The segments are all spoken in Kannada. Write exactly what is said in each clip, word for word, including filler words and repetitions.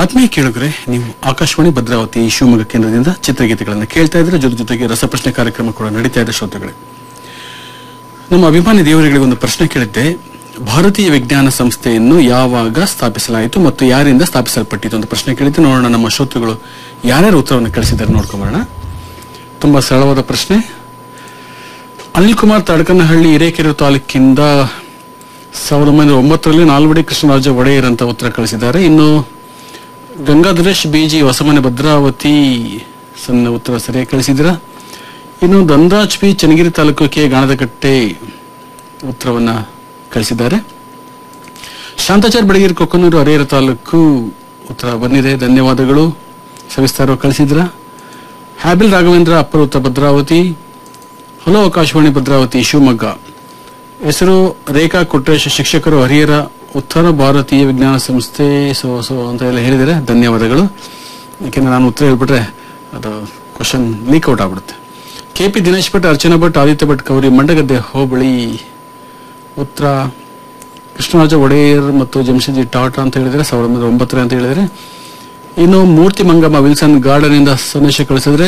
ಆತ್ಮೀಯ ಕೇಳುಗರೆ, ನೀವು ಆಕಾಶವಾಣಿ ಭದ್ರಾವತಿ ಶಿವಮೊಗ್ಗ ಕೇಂದ್ರದಿಂದ ಚಿತ್ರಗೀತೆಗಳನ್ನು ಕೇಳ್ತಾ ಇದ್ರೆ, ಜೊತೆ ಜೊತೆಗೆ ರಸಪ್ರಶ್ನೆ ಕಾರ್ಯಕ್ರಮ ಕೂಡ ನಡೀತಾ ಇದೆ. ಶ್ರೋತೃಗಳೇ, ನಮ್ಮ ಅಭಿಮಾನಿ ದೇವರುಗಳಿಗೆ ಒಂದು ಪ್ರಶ್ನೆ ಕೇಳಿದ್ದೆ. ಭಾರತೀಯ ವಿಜ್ಞಾನ ಸಂಸ್ಥೆಯನ್ನು ಯಾವಾಗ ಸ್ಥಾಪಿಸಲಾಯಿತು ಮತ್ತು ಯಾರಿಂದ ಸ್ಥಾಪಿಸಲ್ಪಟ್ಟಿತು ಅಂತ ಪ್ರಶ್ನೆ ಕೇಳಿದ್ದೆ. ನೋಡೋಣ ನಮ್ಮ ಶ್ರೋತೃಗಳು ಯಾರ್ಯಾರು ಉತ್ತರವನ್ನು ಕಳಿಸಿದ್ದಾರೆ ನೋಡ್ಕೊಂಬರೋಣ. ತುಂಬಾ ಸರಳವಾದ ಪ್ರಶ್ನೆ. ಅನಿಲ್ ಕುಮಾರ್ ತಡಕನಹಳ್ಳಿ ಹಿರೇಕೆರೆ ತಾಲೂಕಿಂದ ಸಾವಿರದ ಒಂಬೈನೂರ ಒಂಬತ್ತರಲ್ಲಿ ನಾಲ್ವಡಿ ಕೃಷ್ಣರಾಜ ಒಡೆಯರ್ ಅಂತ ಉತ್ತರ ಕಳಿಸಿದ್ದಾರೆ. ಇನ್ನು ಗಂಗಾಧರೇಶ್ ಬಿಜಿ ಹೊಸಮನೆ ಭದ್ರಾವತಿ ಸಣ್ಣ ಉತ್ತರ ಸರಿಯಾಗಿ ಕಳಿಸಿದ್ದೀರಾ. ಇನ್ನು ಧನರಾಜ್ ಪಿ ಚನ್ನಗಿರಿ ತಾಲೂಕು ಕೆ ಗಾಣದಕಟ್ಟೆ ಉತ್ತರವನ್ನ ಕಳಿಸಿದ್ದಾರೆ. ಶಾಂತಾಚಾರ್ ಬಡಗೇರಿ ಕೊಕ್ಕನೂರು ಹರಿಹರ ತಾಲೂಕು ಉತ್ತರ ಬಂದಿದೆ, ಧನ್ಯವಾದಗಳು. ಸವಿಸ್ತಾರವಾಗಿ ಕಳಿಸಿದ್ರ. ಹ್ಯಾಬಿಲ್ ರಾಘವೇಂದ್ರ ಅಪ್ಪರ ಉತ್ತರ ಭದ್ರಾವತಿ. ಹಲೋ ಆಕಾಶವಾಣಿ ಭದ್ರಾವತಿ ಶಿವಮೊಗ್ಗ. ಹೆಸರು ರೇಖಾ ಕೊಟ್ರೇಶ್, ಶಿಕ್ಷಕರು ಹರಿಹರ, ಉತ್ತರ ಭಾರತೀಯ ವಿಜ್ಞಾನ ಸಂಸ್ಥೆ ಸೊ ಸೊ ಅಂತ ಎಲ್ಲ ಹೇಳಿದರೆ ಧನ್ಯವಾದಗಳು. ಯಾಕೆಂದ್ರೆ ನಾನು ಉತ್ತರ ಹೇಳ್ಬಿಟ್ರೆ ಅದು ಕ್ವಶನ್ ಲೀಕ್ ಔಟ್ ಆಗ್ಬಿಡುತ್ತೆ. ಕೆ ಪಿ ದಿನೇಶ್ ಭಟ್, ಅರ್ಚನಾ ಭಟ್, ಆದಿತ್ಯ ಭಟ್ ಕೌರಿ, ಮಂಡಗದ್ದೆ ಹೋಬಳಿ ಉತ್ತರ ಕೃಷ್ಣರಾಜ ಒಡೆಯರ್ ಮತ್ತು ಜಮಶೆಡ್ಜಿ ಟಾಟಾ ಅಂತ ಹೇಳಿದರೆ ಸಾವಿರದ ಒಂಬೈನೂರ ಒಂಬತ್ತರ ಅಂತ ಹೇಳಿದರೆ. ಇನ್ನು ಮೂರ್ತಿ ಮಂಗಮ್ಮ ವಿಲ್ಸನ್ ಗಾರ್ಡನ್ ಇಂದ ಸಂದೇಶ ಕಳಿಸಿದ್ರೆ,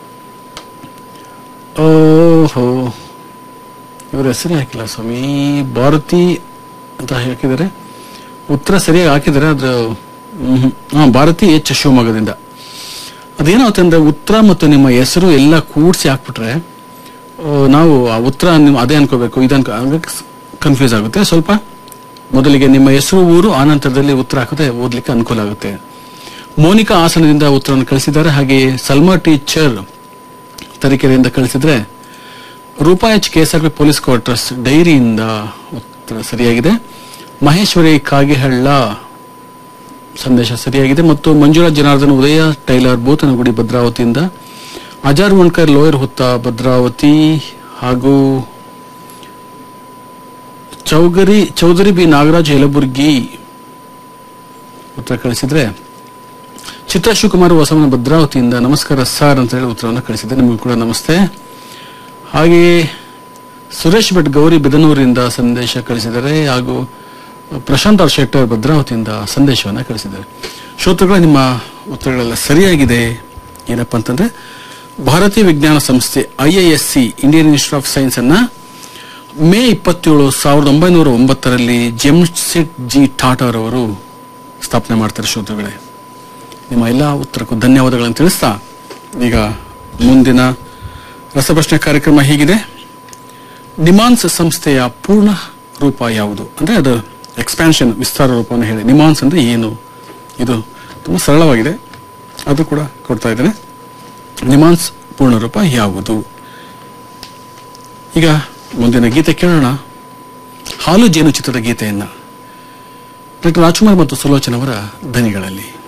ಓಹೋ ಇವ್ರ ಹೆಸರೇ ಹಾಕಿಲ್ಲ ಸ್ವಾಮಿ, ಭಾರತಿ ಅಂತ ಹಾಕಿದ್ದಾರೆ. ಉತ್ತರ ಸರಿಯಾಗಿ ಹಾಕಿದ್ದಾರೆ. ಅದ್ರ ಹಾ ಭಾರತಿ ಎಚ್ ಶಿವಮೊಗ್ಗದಿಂದ. ಅದೇನಾಗುತ್ತೆ ಅಂದ್ರೆ ಉತ್ತರ ಮತ್ತು ನಿಮ್ಮ ಹೆಸರು ಎಲ್ಲ ಕೂಡಿಸಿ ಹಾಕ್ಬಿಟ್ರೆ ನಾವು ಆ ಉತ್ತರ ಅದೇ ಅನ್ಕೋಬೇಕು, ಇದನ್ಕೋ ಕನ್ಫ್ಯೂಸ್ ಆಗುತ್ತೆ ಸ್ವಲ್ಪ. ಮೊದಲಿಗೆ ನಿಮ್ಮ ಹೆಸರು, ಊರು, ಆನಂತರದಲ್ಲಿ ಉತ್ತರ ಹಾಕಿದ್ರೆ ಓದ್ಲಿಕ್ಕೆ ಅನುಕೂಲ ಆಗುತ್ತೆ. ಮೋನಿಕಾ ಹಾಸನದಿಂದ ಉತ್ತರವನ್ನು ಕಳಿಸಿದ್ದಾರೆ. ಹಾಗೆಯೇ ಸಲ್ಮಾ ಟೀಚರ್ ತರೀಕೆರೆಯಿಂದ ಕಳಿಸಿದ್ರೆ, Roopa H KSRP police quarters ಡೈರಿಯಿಂದ ಉತ್ತರ ಸರಿಯಾಗಿದೆ. ಮಹೇಶ್ವರಿ ಕಾಗೆಹಳ್ಳ ಸಂದೇಶ ಸರಿಯಾಗಿದೆ. ಮತ್ತು ಮಂಜುಳಾ ಜನಾರ್ದನ್ ಉದಯ ಟೈಲರ್ ಬೋತನಗುಡಿ ಭದ್ರಾವತಿಯಿಂದ, ಅಜಾರ್ ವಣ್ಕರ್ ಲೋಯರ್ ಹುತ್ತ ಭದ್ರಾವತಿ, ಹಾಗೂ ಚೌಗರಿ ಚೌಧರಿ ಬಿ ನಾಗರಾಜ್ ಯಲಬುರ್ಗಿ ಉತ್ತರ ಕಳಿಸಿದ್ರೆ, ಚಿತ್ರ ಶಿವಕುಮಾರ್ ಹೊಸಮನ ಭದ್ರಾವತಿಯಿಂದ ನಮಸ್ಕಾರ ಸರ್ ಅಂತ ಹೇಳಿ ಉತ್ತರವನ್ನು ಕಳಿಸಿದ್ರೆ, ನಿಮಗೂ ಕೂಡ ನಮಸ್ತೆ. ಹಾಗೆಯೇ ಸುರೇಶ್ ಭಟ್ ಗೌರಿ ಬೆದನೂರಿಂದ ಸಂದೇಶ ಕಳಿಸಿದ್ದಾರೆ. ಹಾಗೂ ಪ್ರಶಾಂತ್ ಆರ್ ಶೆಟ್ಟರ್ ಭದ್ರಾವತಿಯಿಂದ ಸಂದೇಶವನ್ನು ಕಳಿಸಿದ್ದಾರೆ. ಶ್ರೋತೃಗಳ ನಿಮ್ಮ ಉತ್ತರಗಳೆಲ್ಲ ಸರಿಯಾಗಿದೆ. ಏನಪ್ಪಾ ಅಂತಂದ್ರೆ, ಭಾರತೀಯ ವಿಜ್ಞಾನ ಸಂಸ್ಥೆ I I S C Indian institute of science ಅನ್ನ ಮೇ ಇಪ್ಪತ್ತೇಳು ಸಾವಿರದ ಒಂಬೈನೂರ ಒಂಬತ್ತರಲ್ಲಿ ಜೆಮ್ಶೆಡ್ಜಿ ಟಾಟಾರವರು ಸ್ಥಾಪನೆ ಮಾಡ್ತಾರೆ. ಶ್ರೋತೃಗಳೇ, ನಿಮ್ಮ ಎಲ್ಲ ಉತ್ತರಕ್ಕೂ ಧನ್ಯವಾದಗಳನ್ನು ತಿಳಿಸ್ತಾ ಈಗ ಮುಂದಿನ ರಸಪ್ರಶ್ನೆ ಕಾರ್ಯಕ್ರಮ ಹೀಗಿದೆ. ನಿಮಾನ್ಸ್ ಸಂಸ್ಥೆಯ ಪೂರ್ಣ ರೂಪ ಯಾವುದು? ಅಂದ್ರೆ ಅದು ಎಕ್ಸ್ಪ್ಯಾನ್ಷನ್, ವಿಸ್ತಾರ ರೂಪವನ್ನು ಹೇಳಿ. ನಿಮಾನ್ಸ್ ಅಂದ್ರೆ ಏನು? ಇದು ತುಂಬಾ ಸರಳವಾಗಿದೆ, ಅದು ಕೂಡ ಕೊಡ್ತಾ ಇದ್ದೇನೆ. ನಿಮಾನ್ಸ್ ಪೂರ್ಣ ರೂಪ ಯಾವುದು? ಈಗ ಮುಂದಿನ ಗೀತೆ ಕೇಳೋಣ. ಹಾಲು ಜೇನು ಚಿತ್ರದ ಗೀತೆಯನ್ನ ಡಾಕ್ಟರ್ ರಾಜ್ಕುಮಾರ್ ಮತ್ತು ಸುಲೋಚನ್ ಅವರ ಧ್ವನಿಗಳಲ್ಲಿ.